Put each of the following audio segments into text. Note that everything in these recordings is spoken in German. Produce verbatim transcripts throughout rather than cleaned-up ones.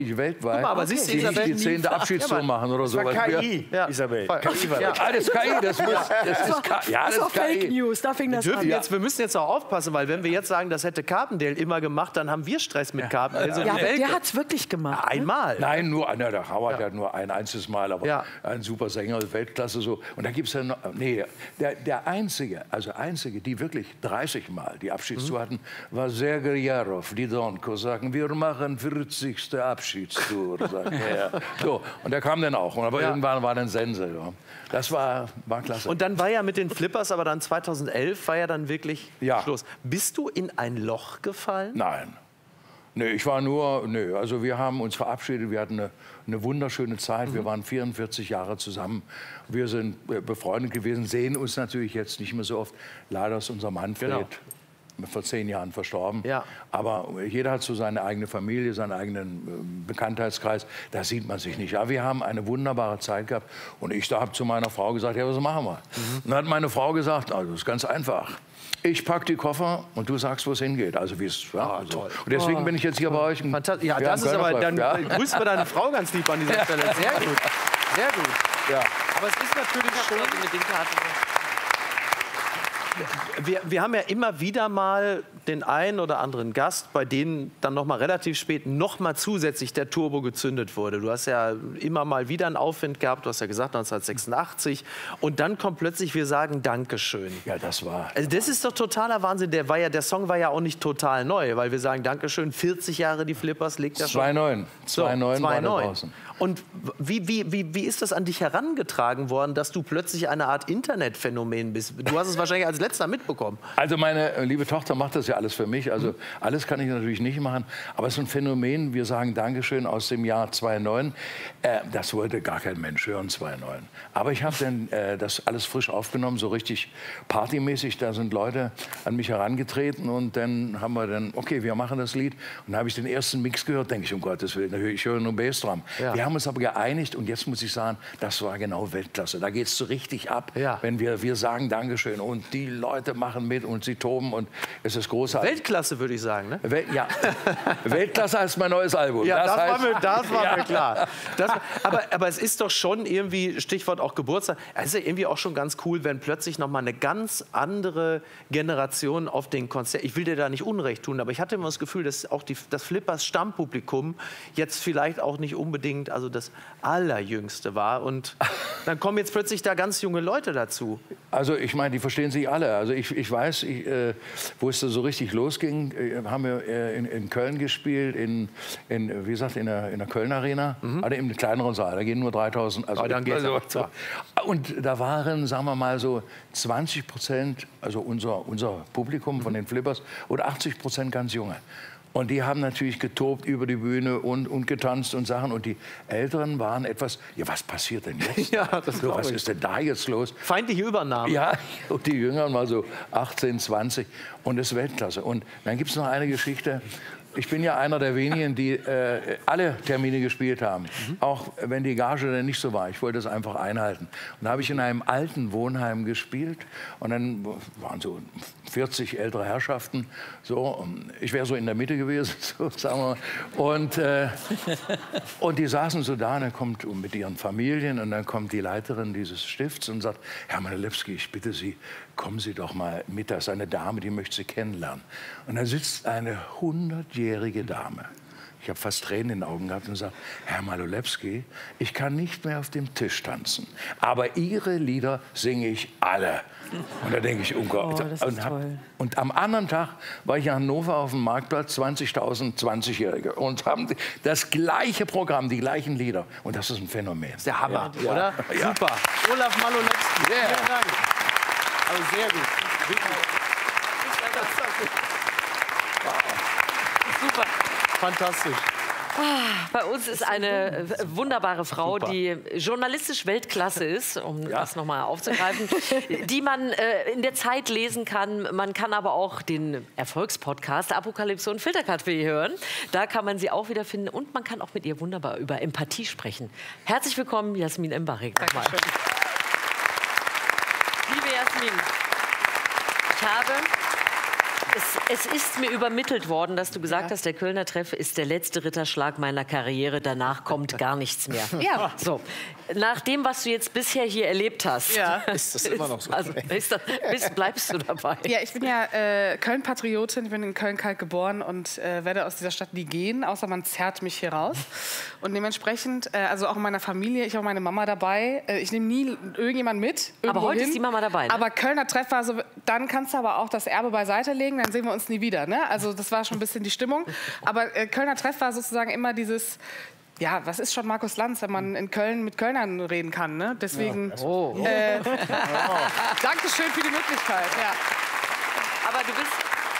weltweit, mal, aber siehst du, die Isabel, nicht die zehnte Abschiedstour ja, machen oder so. K I, ja. Isabel. Ja. Ah, das ist K I, das muss, das ist K I. Ja, das ist Fake K I. News, da fing das Wir, an. jetzt, wir müssen jetzt auch aufpassen, weil wenn wir jetzt sagen, das hätte Carpendale immer gemacht, dann haben wir Stress mit Carpendale. So Ja, wie Welke. der hat es wirklich gemacht. Ne? Einmal. Nein, nur, na, der Howard ja. hat nur ein einziges Mal, aber Ja. ein super Sänger, Weltklasse so. Und da gibt es ja noch, nee, der, der Einzige, also Einzige, die wirklich dreißig Mal die Abschiedstour Mhm. hatten, war Sergej Jarov, die Donko, sagen, wir machen vierzigste Abschiedstour, sagt er. So, und der kam dann auch, aber Ja. irgendwann war dann Sense. Ja. Das war, war klasse. Und dann war ja mit den Flippers, aber dann zweitausendelf war ja dann wirklich Ja. Schluss. Bist du in ein Loch gefallen? Nein. Nee, ich war nur, nee, also wir haben uns verabschiedet, wir hatten eine, eine wunderschöne Zeit, Mhm. wir waren vierundvierzig Jahre zusammen, wir sind äh, befreundet gewesen, sehen uns natürlich jetzt nicht mehr so oft. Leider ist unser Manfred Genau. vor zehn Jahren verstorben, Ja. aber jeder hat so seine eigene Familie, seinen eigenen äh, Bekanntheitskreis, da sieht man sich nicht. Aber wir haben eine wunderbare Zeit gehabt und ich habe zu meiner Frau gesagt, ja, was machen wir? Mhm. Und dann hat meine Frau gesagt, also das ist ganz einfach. Ich packe die Koffer und du sagst, wo es hingeht. Also wie es ja, also. toll. Und deswegen bin ich jetzt hier bei euch. im- Fantastisch. Ja, wir das haben ist aber, dann Kölner Treff, ja. grüßt mir deine Frau ganz lieb an dieser Stelle. Sehr gut. Sehr gut. Ja. Aber es ist natürlich schon... mit den Karten. Wir, wir haben ja immer wieder mal den einen oder anderen Gast, bei denen dann noch mal relativ spät noch mal zusätzlich der Turbo gezündet wurde. Du hast ja immer mal wieder einen Aufwind gehabt, du hast ja gesagt neunzehnhundertsechsundachtzig. Und dann kommt plötzlich, wir sagen Dankeschön. Ja, das war. Also das ist doch totaler Wahnsinn. Der, war ja, der Song war ja auch nicht total neu, weil wir sagen Dankeschön, vierzig Jahre die Flippers, legt ja schon... zwei neun. So, zwei neun war der zwei neun. draußen. Und wie, wie, wie, wie ist das an dich herangetragen worden, dass du plötzlich eine Art Internetphänomen bist? Du hast es wahrscheinlich als letzter mitbekommen. Also meine äh, liebe Tochter macht das ja alles für mich. Also alles kann ich natürlich nicht machen. Aber es ist ein Phänomen, wir sagen Dankeschön aus dem Jahr zwei neun. Äh, das wollte gar kein Mensch hören, zwei neun. Aber ich habe dann äh, das alles frisch aufgenommen, so richtig partymäßig. Da sind Leute an mich herangetreten und dann haben wir dann, okay, wir machen das Lied. Und dann habe ich den ersten Mix gehört, denke ich, um Gottes Willen, ich höre nur Bassdrum. Ja. Wir haben uns aber geeinigt und jetzt muss ich sagen, das war genau Weltklasse. Da geht es so richtig ab, Ja. wenn wir, wir sagen Dankeschön und die Leute machen mit und sie toben und es ist großartig. Weltklasse, würde ich sagen, ne? Wel ja. Weltklasse heißt mein neues Album. Ja, das, heißt, war mir, das war Ja. mir klar. Das, aber, aber es ist doch schon irgendwie, Stichwort auch Geburtstag, es ist ja irgendwie auch schon ganz cool, wenn plötzlich noch mal eine ganz andere Generation auf den Konzert, ich will dir da nicht Unrecht tun, aber ich hatte immer das Gefühl, dass auch die, das Flippers Stammpublikum jetzt vielleicht auch nicht unbedingt, also das Allerjüngste war und dann kommen jetzt plötzlich da ganz junge Leute dazu. Also ich meine, die verstehen sich alle. Also ich, ich weiß, ich, äh, wo es so richtig losging, äh, haben wir äh, in, in Köln gespielt, in, in, wie gesagt, in der, in der Köln Arena, mhm. also im kleineren Saal, da gehen nur dreitausend. Also, Aber dann geht's also, aber zwar. Und da waren, sagen wir mal so, zwanzig Prozent, also unser, unser Publikum mhm. von den Flippers, und achtzig Prozent ganz junge. Und die haben natürlich getobt über die Bühne und, und getanzt und Sachen. Und die Älteren waren etwas, ja, was passiert denn jetzt? Ja, das so, was ich. ist denn da jetzt los? Feindliche Übernahme. Ja, und die Jüngeren mal so achtzehn, zwanzig. Und das ist Weltklasse. Und dann gibt es noch eine Geschichte. Ich bin ja einer der wenigen, die äh, alle Termine gespielt haben. Mhm. Auch wenn die Gage dann nicht so war. Ich wollte das einfach einhalten. Und da habe ich in einem alten Wohnheim gespielt. Und dann waren so vierzig ältere Herrschaften. So, ich wäre so in der Mitte gewesen, so, sagen wir mal. Und, äh, und die saßen so da, und dann kommt mit ihren Familien. Und dann kommt die Leiterin dieses Stifts und sagt, Herr Malolewski, ich bitte Sie, kommen Sie doch mal mit. Da ist eine Dame, die möchte Sie kennenlernen. Und da sitzt eine hundertjährige Dame. Ich habe fast Tränen in den Augen gehabt und gesagt, Herr Malolewski, ich kann nicht mehr auf dem Tisch tanzen, aber Ihre Lieder singe ich alle. Und da denke ich, oh Gott. Oh, das ist und, hab, toll. und am anderen Tag war ich in Hannover auf dem Marktplatz, zwanzigtausend zwanzigjährige und haben das gleiche Programm, die gleichen Lieder. Und das ist ein Phänomen. Das ist der Hammer, ja. oder? Ja. Super. Olaf Malolewski. Yeah. Vielen Dank. Also sehr gut. Super. Fantastisch. Bei uns ist eine wunderbare Frau, Super. die journalistisch Weltklasse ist, um Ja. das nochmal aufzugreifen, die man äh, in der Zeit lesen kann. Man kann aber auch den Erfolgspodcast Apokalypse und Filterkaffee hören. Da kann man sie auch wiederfinden und man kann auch mit ihr wunderbar über Empathie sprechen. Herzlich willkommen, Jasmin Embarek. nochmal. Liebe Jasmin, ich habe Es, es ist mir übermittelt worden, dass du gesagt Ja. hast, der Kölner Treff ist der letzte Ritterschlag meiner Karriere. Danach kommt gar nichts mehr. Ja. So, nach dem, was du jetzt bisher hier erlebt hast, Ja. Ist das immer noch so? also, ist das, bist, bleibst du dabei? Ja, ich bin ja äh, Köln-Patriotin. Ich bin in Köln-Kalk geboren und äh, werde aus dieser Stadt nie gehen, außer man zerrt mich hier raus. Und dementsprechend, äh, also auch in meiner Familie, ich habe meine Mama dabei. Äh, ich nehme nie irgendjemanden mit. Aber irgendwo heute hin. ist die Mama dabei, ne? Aber Kölner Treff war so, dann kannst du aber auch das Erbe beiseite legen, dann sehen wir uns nie wieder. Ne? Also das war schon ein bisschen die Stimmung. Aber äh, Kölner Treff war sozusagen immer dieses... Ja, was ist schon Markus Lanz, wenn man in Köln mit Kölnern reden kann? Ne? Deswegen, Oh. äh, Dankeschön für die Möglichkeit. Ja. Aber du bist,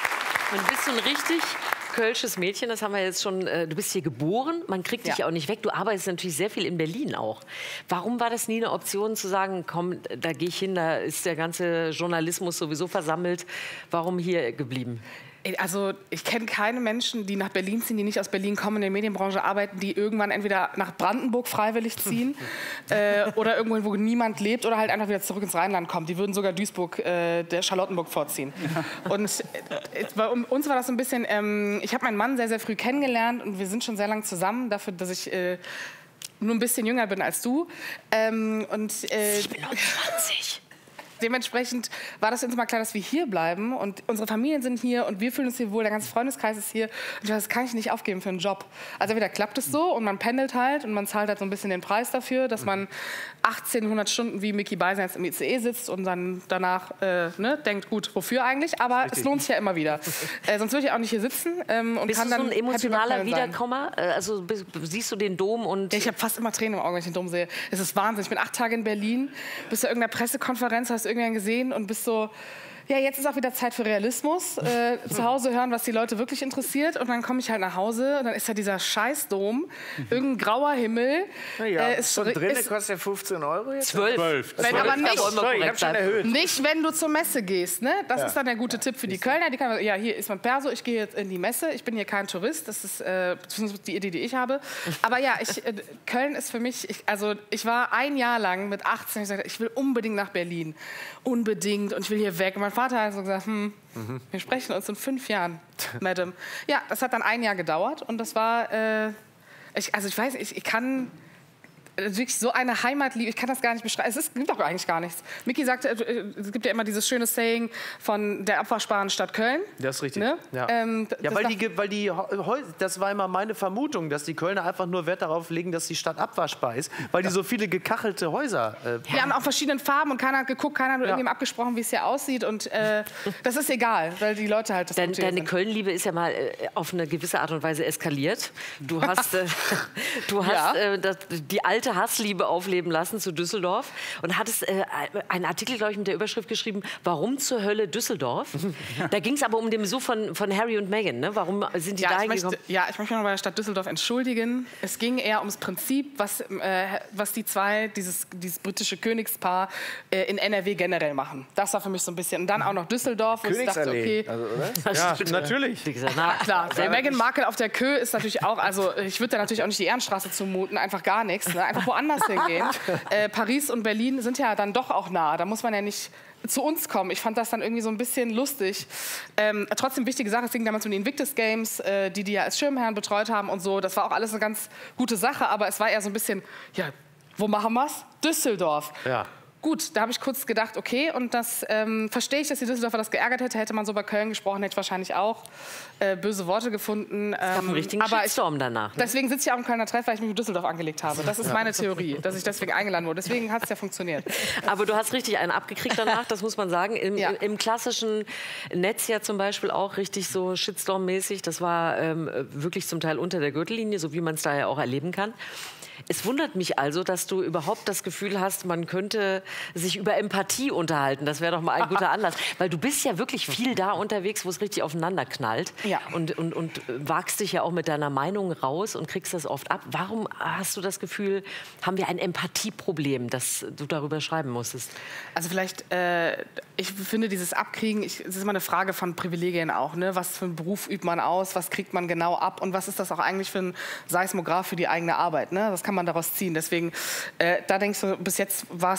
du bist so ein richtig kölsches Mädchen, das haben wir jetzt schon. äh, Du bist hier geboren, man kriegt dich Ja. auch nicht weg. Du arbeitest natürlich sehr viel in Berlin auch. Warum war das nie eine Option zu sagen, komm, da gehe ich hin, da ist der ganze Journalismus sowieso versammelt. Warum hier geblieben? Also ich kenne keine Menschen, die nach Berlin ziehen, die nicht aus Berlin kommen, in der Medienbranche arbeiten, die irgendwann entweder nach Brandenburg freiwillig ziehen äh, oder irgendwo, hin, wo niemand lebt oder halt einfach wieder zurück ins Rheinland kommen. Die würden sogar Duisburg, äh, der Charlottenburg vorziehen. Ja. Und äh, bei uns war das so ein bisschen, ähm, ich habe meinen Mann sehr, sehr früh kennengelernt und wir sind schon sehr lange zusammen, dafür, dass ich... Äh, nur ein bisschen jünger bin als du. Ähm, und, äh, Ich bin neunundzwanzig. Dementsprechend war das uns mal klar, dass wir hier bleiben und unsere Familien sind hier und wir fühlen uns hier wohl, der ganze Freundeskreis ist hier. Und das kann ich nicht aufgeben für einen Job. Also entweder klappt es so und man pendelt halt und man zahlt halt so ein bisschen den Preis dafür, dass man achtzehnhundert Stunden wie Micky Beisenherz jetzt im I C E sitzt und dann danach äh, ne, denkt, gut, wofür eigentlich? Aber es lohnt sich ja immer wieder. Äh, sonst würde ich auch nicht hier sitzen ähm, und Bist kann du so dann ein happy bei emotionaler Köln sein. Wiederkommer? Äh, Also bist- siehst du den Dom und... Ja, ich habe fast immer Tränen im Auge, wenn ich den Dom sehe. Es ist Wahnsinn. Ich bin acht Tage in Berlin, bist du irgendeiner Pressekonferenz, hast irgendwann gesehen und bist so, ja, jetzt ist auch wieder Zeit für Realismus. Äh, zu Hause hören, was die Leute wirklich interessiert. Und dann komme ich halt nach Hause und dann ist da dieser Scheißdom, irgendein grauer Himmel. Ja, Äh, ist, so drinnen ist, kostet ja fünfzehn Euro jetzt. Zwölf. Wenn aber nicht- Da wollen wir Sorry, ich korrekt hab schon sein. erhöht. Nicht, wenn du zur Messe gehst, ne? Das ist dann der gute Tipp für die Kölner. Die kann, ja, hier ist mein Perso, ich gehe jetzt in die Messe. Ich bin hier kein Tourist, das ist äh, zumindest die Idee, die ich habe. Aber ja, ich, äh, Köln ist für mich, ich, also ich war ein Jahr lang mit achtzehn, ich sagte, ich will unbedingt nach Berlin. Unbedingt und ich will hier weg. Und mein Vater hat so gesagt, hm, wir sprechen uns in fünf Jahren, Madam. Ja, das hat dann ein Jahr gedauert und das war, äh, ich, also ich weiß, ich, ich kann... wirklich so eine Heimatliebe, ich kann das gar nicht beschreiben. Es ist, gibt doch eigentlich gar nichts. Micky sagte, äh, es gibt ja immer dieses schöne Saying von der abwaschbaren Stadt Köln. Das ist richtig. Ne? Ja, Ähm, d- ja das weil, sagt- die, ge- weil die Häuser, das war immer meine Vermutung, dass die Kölner einfach nur Wert darauf legen, dass die Stadt abwaschbar ist, weil die so viele gekachelte Häuser äh, Wir haben auch verschiedene Farben und keiner hat geguckt, keiner hat mit Ja. irgendjemandem abgesprochen, wie es hier aussieht. Und äh, das ist egal, weil die Leute halt das Dein, Gute deine sind. Köln-Liebe ist ja mal äh, auf eine gewisse Art und Weise eskaliert. Du hast, äh, du hast Ja. äh, das, die alte Hassliebe aufleben lassen zu Düsseldorf und hattest äh, einen Artikel, glaube ich, mit der Überschrift geschrieben, warum zur Hölle Düsseldorf? Da ging es aber um den Besuch von, von Harry und Meghan. Ne? Warum sind die Ja, da ich hingekommen? möchte, ja, ich möchte mich noch bei der Stadt Düsseldorf entschuldigen. Es ging eher ums Prinzip, was, äh, was die zwei, dieses, dieses britische Königspaar, äh, in N R W generell machen. Das war für mich so ein bisschen. Und dann auch noch Düsseldorf, wo ich dachte, Königsallee. okay, Also, oder? Ja, natürlich. Wie gesagt, na, klar, sehr der Meghan Markle auf der Kö ist natürlich auch, also ich würde da natürlich auch nicht die Ehrenstraße zumuten, einfach gar nichts, ne? Einfach woanders hingehen. Äh, Paris und Berlin sind ja dann doch auch nah, da muss man ja nicht zu uns kommen. Ich fand das dann irgendwie so ein bisschen lustig. Ähm, trotzdem wichtige Sache, es ging damals um die Invictus Games, äh, die die ja als Schirmherren betreut haben und so. Das war auch alles eine ganz gute Sache, aber es war eher so ein bisschen, ja, wo machen wir's? Düsseldorf. Ja. Gut, da habe ich kurz gedacht, okay, und das ähm, verstehe ich, dass die Düsseldorfer das geärgert hätte. Hätte man so bei Köln gesprochen, hätte ich wahrscheinlich auch äh, böse Worte gefunden. gab einen Ähm, richtigen aber ich, Shitstorm danach. Ne? deswegen sitze ich auch im Kölner Treff, weil ich mich mit Düsseldorf angelegt habe. Das ist meine Theorie, dass ich deswegen eingeladen wurde. Deswegen hat es ja funktioniert. Aber du hast richtig einen abgekriegt danach, das muss man sagen. Im, Ja. im klassischen Netz ja zum Beispiel auch richtig so Shitstorm-mäßig. Das war ähm, wirklich zum Teil unter der Gürtellinie, so wie man es daher auch erleben kann. Es wundert mich also, dass du überhaupt das Gefühl hast, man könnte sich über Empathie unterhalten. Das wäre doch mal ein guter Anlass. Weil du bist ja wirklich viel da unterwegs, wo es richtig aufeinander knallt. Ja. Und, und, und wagst dich ja auch mit deiner Meinung raus und kriegst das oft ab. Warum hast du das Gefühl, haben wir ein Empathieproblem, das du darüber schreiben musstest? Also vielleicht, äh, ich finde dieses Abkriegen, ich, es ist immer eine Frage von Privilegien auch. Ne? Was für einen Beruf übt man aus, was kriegt man genau ab und was ist das auch eigentlich für ein Seismograph für die eigene Arbeit. Ne? Das kann man daraus ziehen. Deswegen, äh, da denke ich so, bis jetzt war es nicht so,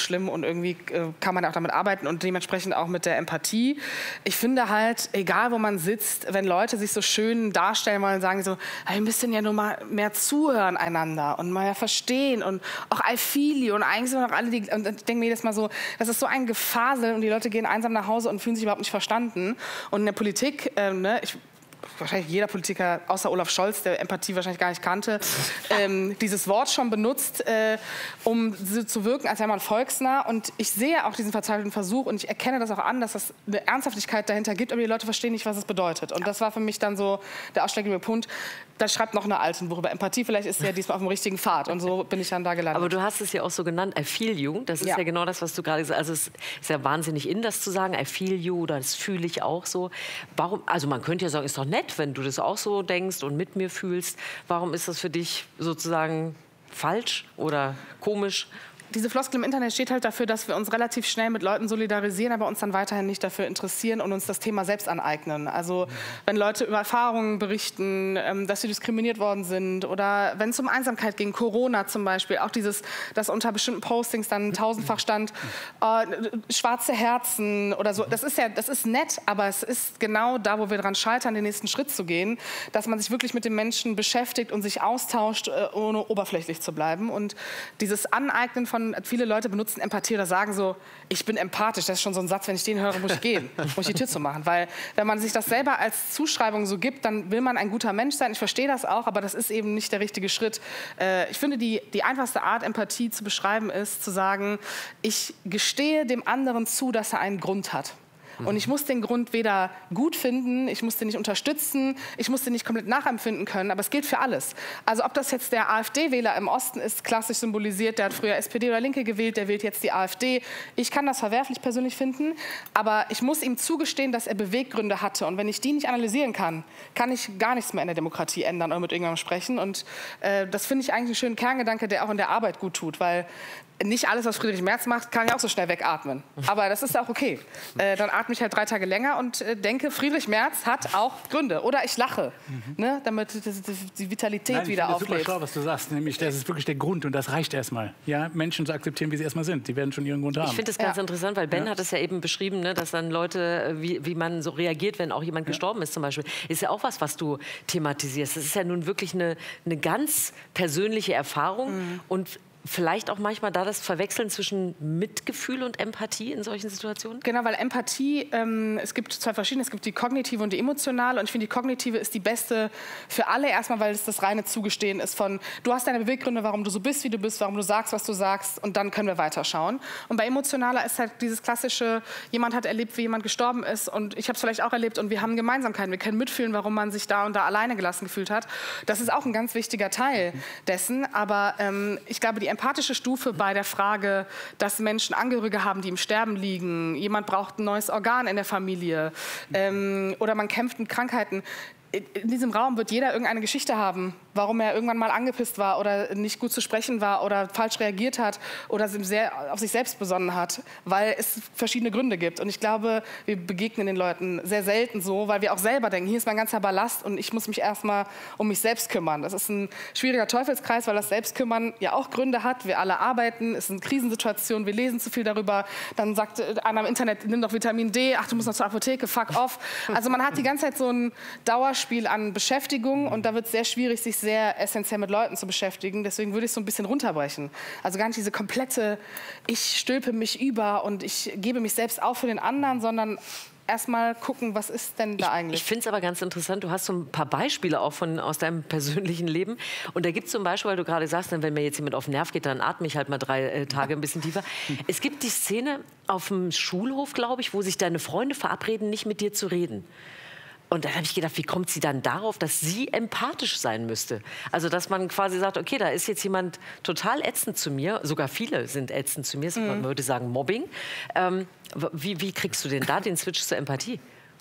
schlimm und irgendwie äh, kann man auch damit arbeiten und dementsprechend auch mit der Empathie. Ich finde halt, egal wo man sitzt, wenn Leute sich so schön darstellen wollen und sagen so, hey, wir müssen ja nur mal mehr zuhören einander und mal verstehen und auch I feel you und eigentlich sind noch alle die, und ich denke mir jedes Mal so, das ist so ein Gefasel und die Leute gehen einsam nach Hause und fühlen sich überhaupt nicht verstanden. Und in der Politik, ähm, ne, ich wahrscheinlich jeder Politiker, außer Olaf Scholz, der Empathie wahrscheinlich gar nicht kannte, ähm, dieses Wort schon benutzt, äh, um so zu wirken, als wäre man volksnah. Und ich sehe auch diesen verzweifelten Versuch und ich erkenne das auch an, dass es eine Ernsthaftigkeit dahinter gibt, aber die Leute verstehen nicht, was es bedeutet. Und das war für mich dann so der ausschlaggebende Punkt. Da schreibt noch eine alte ein Buch über Empathie, vielleicht ist sie ja diesmal auf dem richtigen Pfad. Und so bin ich dann da gelandet. Aber du hast es ja auch so genannt, I feel you. Das ist ja, ja genau das, was du gerade gesagt hast. Also es ist ja wahnsinnig in, das zu sagen, I feel you, oder das fühle ich auch so. Warum? Also man könnte ja sagen, ist doch nett, wenn du das auch so denkst und mit mir fühlst. Warum ist das für dich sozusagen falsch oder komisch? Diese Floskel im Internet steht halt dafür, dass wir uns relativ schnell mit Leuten solidarisieren, aber uns dann weiterhin nicht dafür interessieren und uns das Thema selbst aneignen. Also wenn Leute über Erfahrungen berichten, ähm, dass sie diskriminiert worden sind oder wenn es um Einsamkeit ging, Corona zum Beispiel, auch dieses, dass unter bestimmten Postings dann tausendfach stand, äh, schwarze Herzen oder so. Das ist ja, das ist nett, aber es ist genau da, wo wir dran scheitern, den nächsten Schritt zu gehen, dass man sich wirklich mit den Menschen beschäftigt und sich austauscht, äh, ohne oberflächlich zu bleiben. Und dieses Aneignen von viele Leute benutzen Empathie oder sagen so, ich bin empathisch. Das ist schon so ein Satz, wenn ich den höre, muss ich gehen, muss ich die Tür zu machen. Weil wenn man sich das selber als Zuschreibung so gibt, dann will man ein guter Mensch sein. Ich verstehe das auch, aber das ist eben nicht der richtige Schritt. Äh, ich finde, die, die einfachste Art, Empathie zu beschreiben, ist zu sagen, ich gestehe dem anderen zu, dass er einen Grund hat. Und ich muss den Grund weder gut finden, ich muss den nicht unterstützen, ich muss den nicht komplett nachempfinden können, aber es gilt für alles. Also ob das jetzt der AfD-Wähler im Osten ist, klassisch symbolisiert, der hat früher S P D oder Linke gewählt, der wählt jetzt die AfD. Ich kann das verwerflich persönlich finden, aber ich muss ihm zugestehen, dass er Beweggründe hatte. Und wenn ich die nicht analysieren kann, kann ich gar nichts mehr in der Demokratie ändern oder mit irgendjemandem sprechen. Und äh, das finde ich eigentlich einen schönen Kerngedanke, der auch in der Arbeit gut tut, weil nicht alles, was Friedrich Merz macht, kann ich auch so schnell wegatmen. Aber das ist auch okay. Äh, dann atme ich halt drei Tage länger und äh, denke, Friedrich Merz hat auch Gründe. Oder ich lache, mhm. ne, damit die, die Vitalität Nein, wieder auflebt. auflebt. Super schlau, was du sagst. Nämlich, das ist wirklich der Grund und das reicht erstmal. Ja, Menschen zu akzeptieren, wie sie erstmal sind. Die werden schon ihren Grund haben. Ich finde das ganz ja. interessant, weil Ben ja. hat es ja eben beschrieben, ne, dass dann Leute, wie, wie man so reagiert, wenn auch jemand ja. gestorben ist zum Beispiel. Ist ja auch was, was du thematisierst. Das ist ja nun wirklich eine, eine ganz persönliche Erfahrung mhm. und vielleicht auch manchmal da das Verwechseln zwischen Mitgefühl und Empathie in solchen Situationen? Genau, weil Empathie, ähm, es gibt zwei verschiedene, es gibt die kognitive und die emotionale. Und ich finde, die kognitive ist die beste für alle. Erstmal, weil es das reine Zugestehen ist von, du hast deine Beweggründe, warum du so bist, wie du bist, warum du sagst, was du sagst. Und dann können wir weiterschauen. Und bei emotionaler ist halt dieses klassische, jemand hat erlebt, wie jemand gestorben ist. Und ich habe es vielleicht auch erlebt. Und wir haben Gemeinsamkeiten. Wir können mitfühlen, warum man sich da und da alleine gelassen gefühlt hat. Das ist auch ein ganz wichtiger Teil dessen. Aber ähm, ich glaube, die empathische Stufe bei der Frage, dass Menschen Angehörige haben, die im Sterben liegen, jemand braucht ein neues Organ in der Familie ähm, oder man kämpft mit Krankheiten. In diesem Raum wird jeder irgendeine Geschichte haben, warum er irgendwann mal angepisst war oder nicht gut zu sprechen war oder falsch reagiert hat oder sehr auf sich selbst besonnen hat, weil es verschiedene Gründe gibt. Und ich glaube, wir begegnen den Leuten sehr selten so, weil wir auch selber denken, hier ist mein ganzer Ballast und ich muss mich erstmal um mich selbst kümmern. Das ist ein schwieriger Teufelskreis, weil das Selbstkümmern ja auch Gründe hat. Wir alle arbeiten, es sind Krisensituationen, wir lesen zu viel darüber. Dann sagt einer im Internet, nimm doch Vitamin D, ach, du musst noch zur Apotheke, fuck off. Also man hat die ganze Zeit so ein Dauerspiel an Beschäftigung und da wird es sehr schwierig, sich sehr essentiell mit Leuten zu beschäftigen. Deswegen würde ich es so ein bisschen runterbrechen. Also gar nicht diese komplette, ich stülpe mich über und ich gebe mich selbst auf für den anderen, sondern erstmal gucken, was ist denn da eigentlich? Ich, ich finde es aber ganz interessant, du hast so ein paar Beispiele auch von, aus deinem persönlichen Leben. Und da gibt es zum Beispiel, weil du gerade sagst, wenn mir jetzt jemand auf den Nerv geht, dann atme ich halt mal drei äh, Tage ein bisschen tiefer. Es gibt die Szene auf dem Schulhof, glaube ich, wo sich deine Freunde verabreden, nicht mit dir zu reden. Und dann habe ich gedacht, wie kommt sie dann darauf, dass sie empathisch sein müsste? Also, dass man quasi sagt, okay, da ist jetzt jemand total ätzend zu mir, sogar viele sind ätzend zu mir, man würde sagen Mobbing. Ähm, wie, wie kriegst du denn da den Switch zur Empathie?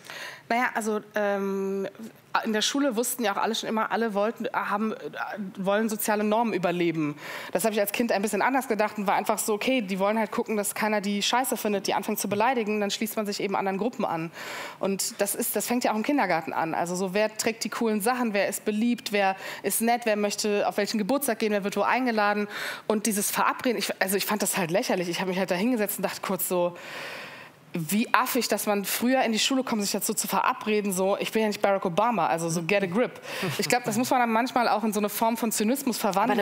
Naja, also ähm, in der Schule wussten ja auch alle schon immer, alle wollten, haben, wollen soziale Normen überleben. Das habe ich als Kind ein bisschen anders gedacht und war einfach so, okay, die wollen halt gucken, dass keiner die Scheiße findet, die anfängt zu beleidigen, dann schließt man sich eben anderen Gruppen an. Und das, ist, das fängt ja auch im Kindergarten an. Also so, wer trägt die coolen Sachen, wer ist beliebt, wer ist nett, wer möchte auf welchen Geburtstag gehen, wer wird wo eingeladen. Und dieses Verabreden, ich, also ich fand das halt lächerlich. Ich habe mich halt da hingesetzt und dachte kurz so, wie affig, dass man früher in die Schule kommt, sich dazu zu verabreden, so, ich bin ja nicht Barack Obama, also so get a grip. Ich glaube, das muss man dann manchmal auch in so eine Form von Zynismus verwandeln.